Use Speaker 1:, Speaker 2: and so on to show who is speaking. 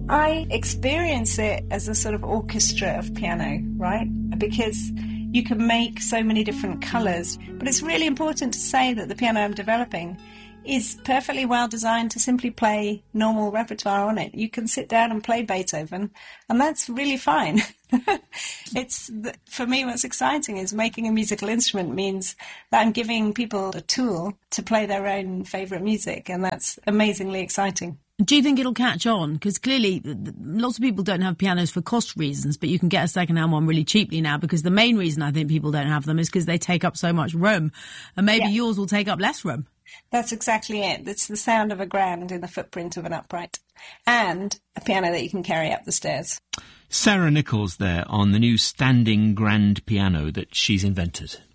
Speaker 1: I experience it as a sort of orchestra of piano, right? Because you can make so many different colours, but it's really important to say that the piano I'm developing is perfectly well designed to simply play normal repertoire on it. You can sit down and play Beethoven, and that's really fine. For me, what's exciting is making a musical instrument means that I'm giving people a tool to play their own favourite music, and that's amazingly exciting.
Speaker 2: Do you think it'll catch on? Because clearly lots of people don't have pianos for cost reasons, but you can get a second-hand one really cheaply now, because the main reason I think people don't have them is because they take up so much room, and maybe yours will take up less room.
Speaker 1: That's exactly it. It's the sound of a grand in the footprint of an upright, and a piano that you can carry up the stairs.
Speaker 3: Sarah Nichols there on the new standing grand piano that she's invented.